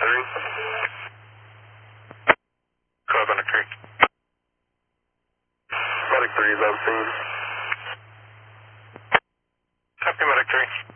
battery. Cause on the tree. Medic 3 is on scene. Copy, Medic 3.